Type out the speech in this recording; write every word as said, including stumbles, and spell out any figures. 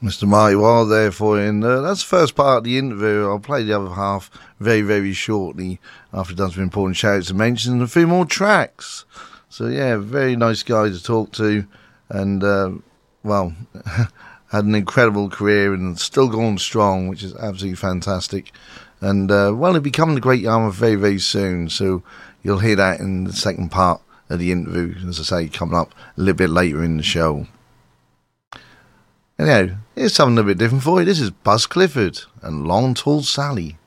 Mister Marty Wilde there for you, and uh, that's the first part of the interview. I'll play the other half very, very shortly after I've done some important shouts and mentions and a few more tracks. So yeah, very nice guy to talk to, and uh, well, had an incredible career and still going strong, which is absolutely fantastic. And uh, well, he'll be coming to Great Yarmouth very, very soon, so you'll hear that in the second part of the interview, as I say, coming up a little bit later in the show. Anyhow, here's something a bit different for you. This is Buzz Clifford and Long Tall Sally.